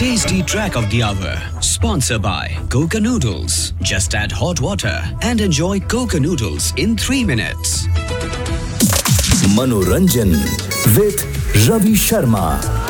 tasty track of the hour. Sponsored by Coca Noodles. Just add hot water and enjoy Coca Noodles in 3 minutes. Manoranjan with Ravi Sharma.